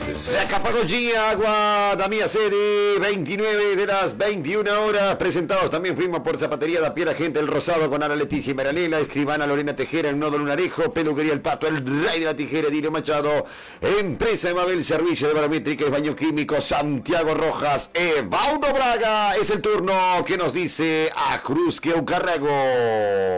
Zacapagogia, Agua da Mia Sede, 29 de las 21 horas. Presentados también fuimos por Zapatería da Piera Gente El Rosado con Ana Leticia y Maranela, Escribana Lorena Tejera, en Nodo Lunarejo, Peluquería El Pato, El Rey de la Tijera, Dino Machado, Empresa Mabel, Servicio de Barométrica, Baño Químico, Santiago Rojas, Evaldo Braga. Es el turno que nos dice a Cruz que Ucarrago.